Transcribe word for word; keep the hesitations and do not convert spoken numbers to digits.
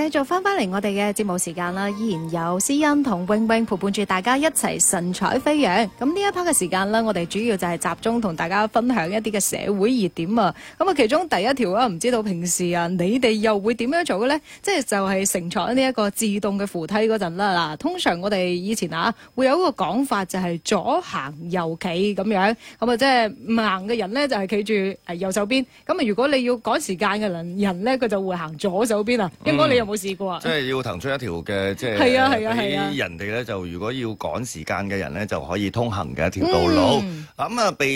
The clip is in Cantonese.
繼續翻返嚟我哋嘅節目時間啦，依然有詩欣同永永陪伴住大家一齊神采飛揚。咁呢一 part 嘅時間啦，我哋主要就係集中同大家分享一啲嘅社會熱點啊。咁啊，其中第一條啊，唔知道平時啊，你哋又會點樣做嘅呢？即係就係乘坐呢一個自動嘅扶梯嗰陣啦。嗱，通常我哋以前啊，會有一個講法就係左行右企咁樣。咁啊，即係唔行嘅人呢，就係企住誒右手邊。咁啊，如果你要趕時間嘅人人呢，佢就會行左手邊啊。應該你有冇試過啊？ 即係要騰出一條嘅，即係係啊係啊係啊， 俾人哋咧就如果要趕時間嘅人咧就可以通行嘅一條道路。咁啊、嗯，被